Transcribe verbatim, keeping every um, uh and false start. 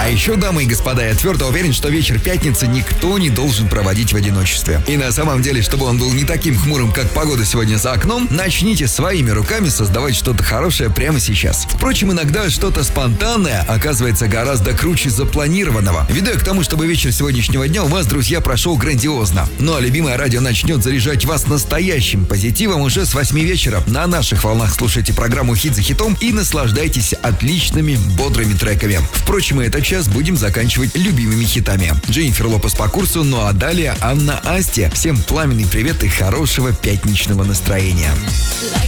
А еще, дамы и господа, я твердо уверен, что вечер пятницы никто не должен проводить в одиночестве. И на самом деле, чтобы он был не таким хмурым, как погода сегодня за окном, начните своими руками создавать что-то хорошее прямо сейчас. Впрочем, иногда что-то спонтанное оказывается гораздо круче запланированного. Веду я к тому, чтобы вечер сегодняшнего дня у вас, друзья, прошел грандиозно. Ну а любимое радио начнет заряжать вас настоящим позитивом уже с восьми вечера. На наших волнах слушайте программу «Хит за хитом» и наслаждайтесь отличными, бодрыми треками. Впрочем, и этот час будем заканчивать любимыми хитами. Дженнифер Лопес по курсу, ну а далее Анна Асти. Всем пламенный привет и хорошего пятничного настроения.